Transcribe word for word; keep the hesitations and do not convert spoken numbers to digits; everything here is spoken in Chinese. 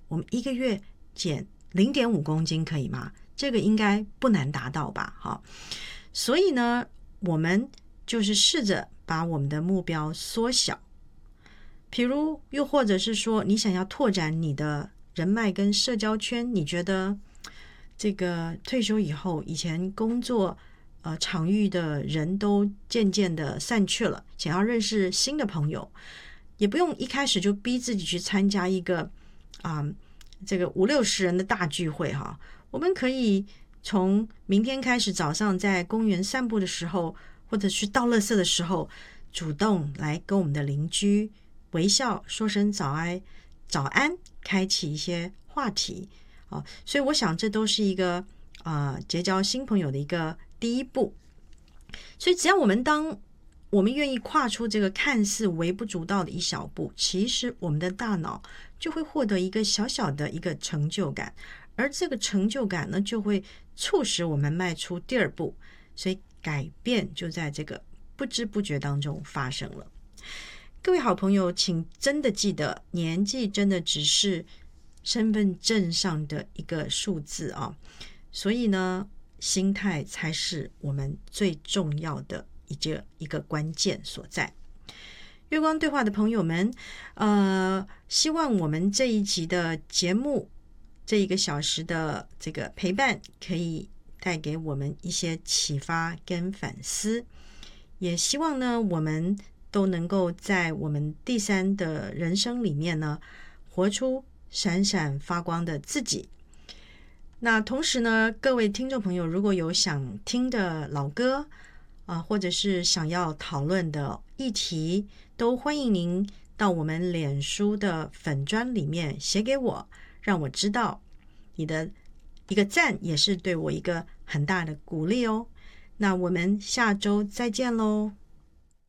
我们一个月减零点五公斤可以吗？这个应该不难达到吧？好，所以呢，我们就是试着把我们的目标缩小。比如，又或者是说，你想要拓展你的人脉跟社交圈，你觉得这个退休以后，以前工作呃场域的人都渐渐的散去了，想要认识新的朋友，也不用一开始就逼自己去参加一个啊、呃、这个五六十人的大聚会哈。我们可以从明天开始，早上在公园散步的时候，或者去倒垃圾的时候，主动来跟我们的邻居微笑说声早安，早安，开启一些话题啊。所以我想这都是一个啊、呃、结交新朋友的一个第一步。所以只要我们当我们愿意跨出这个看似微不足道的一小步，其实我们的大脑就会获得一个小小的一个成就感，而这个成就感呢，就会促使我们迈出第二步，所以改变就在这个不知不觉当中发生了。各位好朋友，请真的记得，年纪真的只是身份证上的一个数字啊，所以呢，心态才是我们最重要的一个一个关键所在。月光对话的朋友们，呃，希望我们这一集的节目，这一个小时的这个陪伴，可以带给我们一些启发跟反思。也希望呢，我们都能够在我们第三的人生里面呢，活出闪闪发光的自己。那同时呢，各位听众朋友，如果有想听的老歌啊、呃，或者是想要讨论的议题，都欢迎您到我们脸书的粉专里面写给我，让我知道。你的一个赞也是对我一个很大的鼓励哦。那我们下周再见喽。